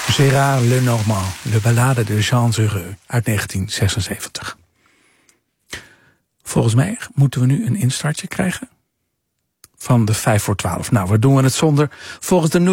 Gérard Lenormand, Le Ballade de Jean Heureux uit 1976. Volgens mij moeten we nu een instartje krijgen van de 5 voor 12. Nou, waar doen we het zonder? Volgens de